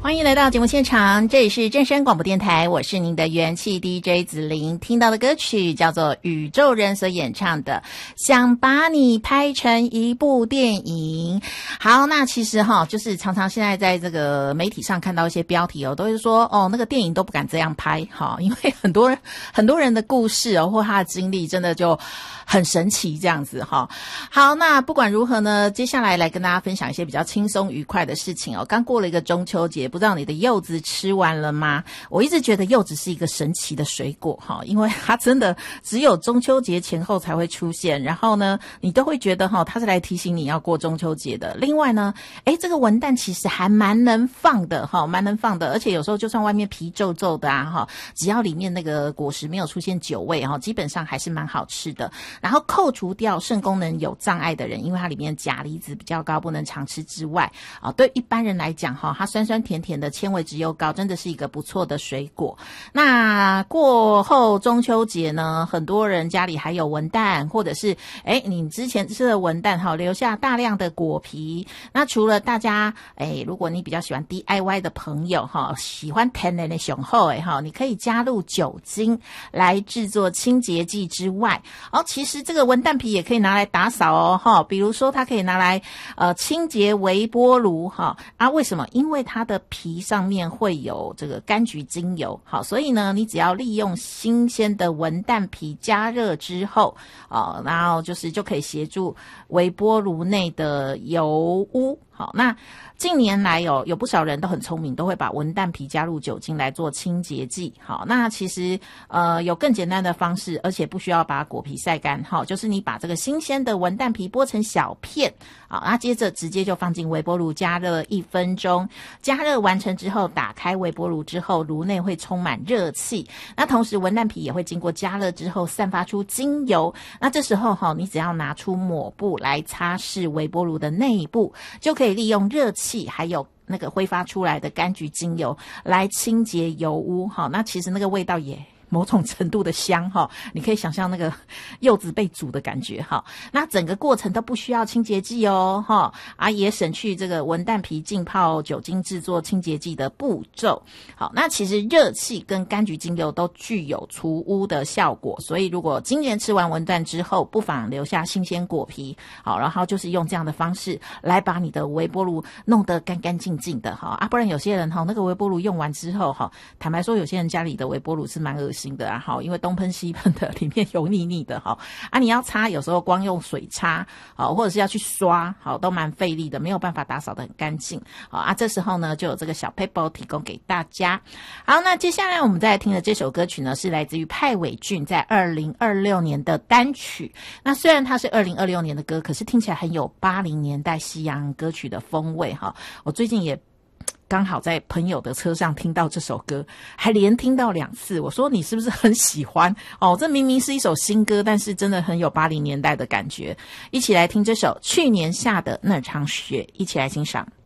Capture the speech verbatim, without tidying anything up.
欢迎来到节目现场，这里是正声广播电台，我是您的元气 D J 子琳。听到的歌曲叫做宇宙人所演唱的想把你拍成一部电影。好，那其实哈，就是常常现在在这个媒体上看到一些标题哦，都是说哦，那个电影都不敢这样拍哈，因为很多人很多人的故事哦，或他的经历真的就很神奇这样子哈。好，那不管如何呢，接下来来跟大家分享一些比较轻松愉快的事情哦。刚过了一个中秋节，不知道你的柚子吃完了吗？我一直觉得柚子是一个神奇的水果哈，因为它真的只有中秋节前后才会出现，然后呢，你都会觉得哈，它是来提醒你要过中秋节的。另外呢，诶，这个文旦其实还蛮能放的哈，蛮能放的，而且有时候就算外面皮皱皱的啊哈，只要里面那个果实没有出现酒味哈，基本上还是蛮好吃的。然后扣除掉肾功能有障碍的人，因为它里面钾离子比较高，不能常吃之外啊，对一般人来讲哈，它酸酸甜甜的，纤维质又高，真的是一个不错的水果。那过后中秋节呢，很多人家里还有文旦，或者是诶你之前吃的文旦哈，留下大量的果皮。那除了大家诶如果你比较喜欢 D I Y 的朋友哈，喜欢天然的雄厚诶哈，你可以加入酒精来制作清洁剂之外，哦，其实这个文旦皮也可以拿来打扫哦哈，比如说它可以拿来呃清洁微波炉哈啊，为什么？因为它的皮上面会有这个柑橘精油，好，所以呢，你只要利用新鲜的文旦皮加热之后，哦，然后就是就可以协助微波炉内的油污。好，那近年来有有不少人都很聪明，都会把文旦皮加入酒精来做清洁剂。好，那其实呃有更简单的方式，而且不需要把果皮晒干。好，就是你把这个新鲜的文旦皮剥成小片，好，那接着直接就放进微波炉加热一分钟。加热完成之后，打开微波炉之后，炉内会充满热气。那同时文旦皮也会经过加热之后散发出精油。那这时候哈，你只要拿出抹布来擦拭微波炉的内部，就可以可以利用热气还有那个挥发出来的柑橘精油来清洁油污。好，那其实那个味道也某种程度的香哈，你可以想象那个柚子被煮的感觉哈。那整个过程都不需要清洁剂哦哈，啊也省去这个文旦皮浸泡酒精制作清洁剂的步骤。好，那其实热气跟柑橘精油都具有除污的效果，所以如果今年吃完文旦之后，不妨留下新鲜果皮，好，然后就是用这样的方式来把你的微波炉弄得干干净净的哈啊，不然有些人哈那个微波炉用完之后哈，坦白说有些人家里的微波炉是蛮恶心的啊，好，因为东喷西喷的，里面油腻腻的，好啊，你要擦，有时候光用水擦，好，或者是要去刷，好，都蛮费力的，没有办法打扫得很干净，好啊，这时候呢，就有这个小 paper 提供给大家。好，那接下来我们再来听的这首歌曲呢，是来自于派伟俊在二零二六年的单曲。那虽然它是二零二六年的歌，可是听起来很有八零年代西洋歌曲的风味哈。我最近也刚好在朋友的车上听到这首歌，还连听到两次。我说你是不是很喜欢哦？这明明是一首新歌，但是真的很有八零年代的感觉。一起来听这首去年下的那场雪，一起来欣赏。